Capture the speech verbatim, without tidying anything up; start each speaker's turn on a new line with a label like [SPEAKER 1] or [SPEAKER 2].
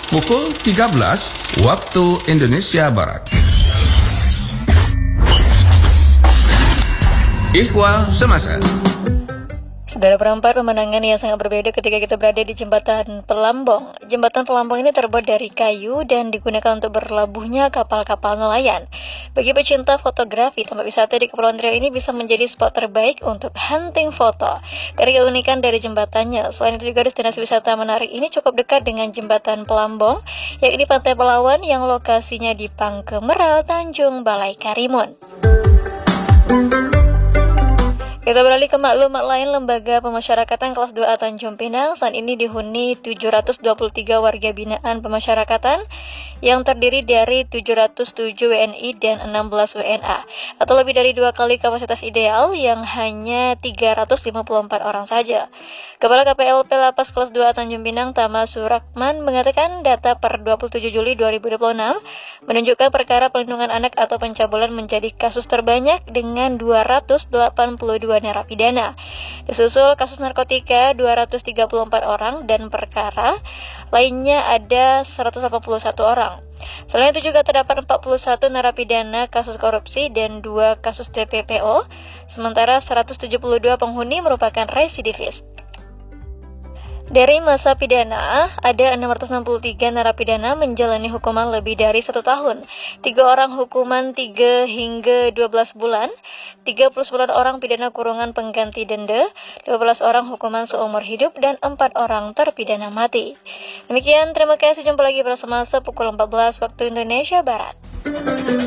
[SPEAKER 1] pukul tiga belas waktu Indonesia Barat. Ikhwal Semasa.
[SPEAKER 2] Saudara, perempat pemandangan yang sangat berbeda ketika kita berada di jembatan Pelambong. Jembatan Pelambong ini terbuat dari kayu dan digunakan untuk berlabuhnya kapal-kapal nelayan. Bagi pecinta fotografi, tempat wisata di Kepulauan Riau ini bisa menjadi spot terbaik untuk hunting foto. Karena keunikan dari jembatannya, selain itu juga destinasi wisata menarik ini cukup dekat dengan jembatan Pelambong, yakni Pantai Pelawan yang lokasinya di Pangkemeral, Tanjung Balai Karimun. Kita beralih ke maklumat lain. Lembaga Pemasyarakatan Kelas dua A Tanjung Pinang saat ini dihuni tujuh ratus dua puluh tiga warga binaan pemasyarakatan yang terdiri dari tujuh ratus tujuh W N I dan enam belas W N A, atau lebih dari dua kali kapasitas ideal yang hanya tiga ratus lima puluh empat orang saja. Kepala K P L P Lapas Kelas dua A Tanjung Pinang, Tama Surakman, mengatakan data per dua puluh tujuh Juli dua ribu dua puluh enam menunjukkan perkara pelindungan anak atau pencabulan menjadi kasus terbanyak dengan dua ratus delapan puluh dua narapidana. Disusul kasus narkotika dua ratus tiga puluh empat orang dan perkara lainnya ada seratus delapan puluh satu orang. Selain itu juga terdapat empat puluh satu narapidana kasus korupsi dan dua kasus T P P O, sementara seratus tujuh puluh dua penghuni merupakan residivis. Dari masa pidana, ada enam ratus enam puluh tiga narapidana menjalani hukuman lebih dari satu tahun, tiga orang hukuman tiga hingga dua belas bulan, tiga puluh sembilan orang pidana kurungan pengganti denda, dua belas orang hukuman seumur hidup, dan empat orang terpidana mati. Demikian, terima kasih. Jumpa lagi pada semasa pukul empat belas waktu Indonesia Barat.